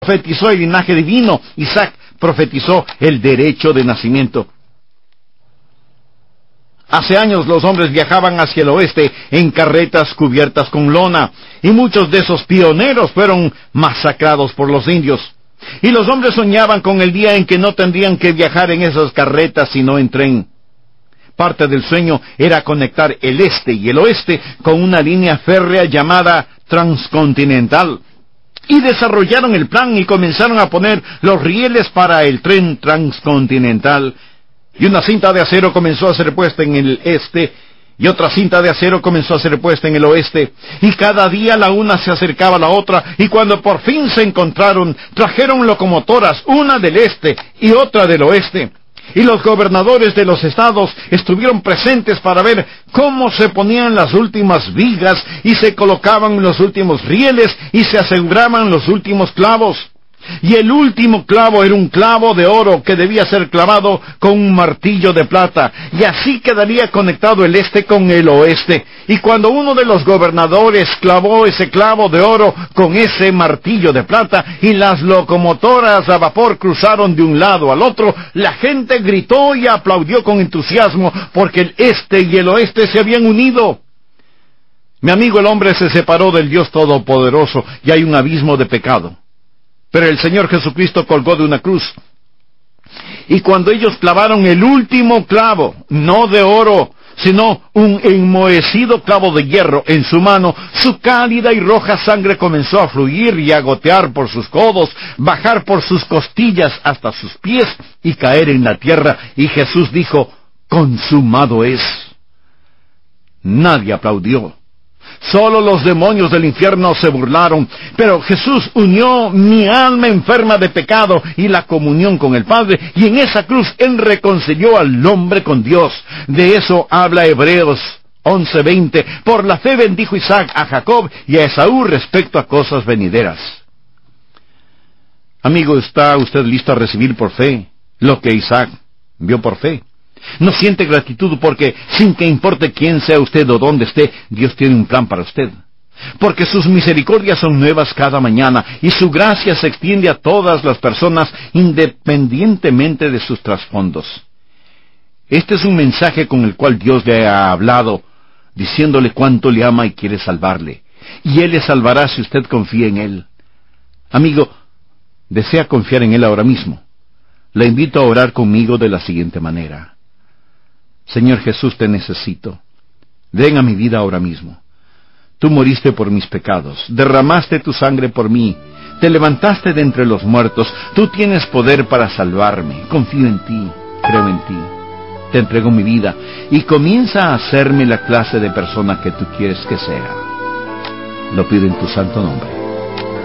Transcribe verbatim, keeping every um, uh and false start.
profetizó el linaje divino, Isaac profetizó el derecho de nacimiento. Hace años los hombres viajaban hacia el oeste en carretas cubiertas con lona, y muchos de esos pioneros fueron masacrados por los indios. Y los hombres soñaban con el día en que no tendrían que viajar en esas carretas sino en tren. Parte del sueño era conectar el este y el oeste con una línea férrea llamada transcontinental. Y desarrollaron el plan y comenzaron a poner los rieles para el tren transcontinental. Y una cinta de acero comenzó a ser puesta en el este, y otra cinta de acero comenzó a ser puesta en el oeste. Y cada día la una se acercaba a la otra, y cuando por fin se encontraron, trajeron locomotoras, una del este y otra del oeste. Y los gobernadores de los estados estuvieron presentes para ver cómo se ponían las últimas vigas y se colocaban los últimos rieles y se aseguraban los últimos clavos. Y el último clavo era un clavo de oro que debía ser clavado con un martillo de plata, y así quedaría conectado el este con el oeste. Y cuando uno de los gobernadores clavó ese clavo de oro con ese martillo de plata, y las locomotoras a vapor cruzaron de un lado al otro, la gente gritó y aplaudió con entusiasmo, porque el este y el oeste se habían unido. Mi amigo, el hombre se separó del Dios Todopoderoso, y hay un abismo de pecado. Pero el Señor Jesucristo colgó de una cruz. Y cuando ellos clavaron el último clavo, no de oro, sino un enmohecido clavo de hierro en su mano, su cálida y roja sangre comenzó a fluir y a gotear por sus codos, bajar por sus costillas hasta sus pies y caer en la tierra. Y Jesús dijo: consumado es. Nadie aplaudió. Solo los demonios del infierno se burlaron, pero Jesús unió mi alma enferma de pecado y la comunión con el Padre, y en esa cruz Él reconcilió al hombre con Dios. De eso habla Hebreos once veinte. Por la fe bendijo Isaac a Jacob y a Esaú respecto a cosas venideras. Amigo, ¿está usted listo a recibir por fe lo que Isaac vio por fe? ¿No siente gratitud porque, sin que importe quién sea usted o dónde esté, Dios tiene un plan para usted? Porque sus misericordias son nuevas cada mañana, y su gracia se extiende a todas las personas, independientemente de sus trasfondos. Este es un mensaje con el cual Dios le ha hablado, diciéndole cuánto le ama y quiere salvarle. Y Él le salvará si usted confía en Él. Amigo, ¿desea confiar en Él ahora mismo? Le invito a orar conmigo de la siguiente manera. Señor Jesús, te necesito. Ven a mi vida ahora mismo. Tú moriste por mis pecados, derramaste tu sangre por mí, te levantaste de entre los muertos, tú tienes poder para salvarme. Confío en ti, creo en ti. Te entrego mi vida y comienza a hacerme la clase de persona que tú quieres que sea. Lo pido en tu santo nombre.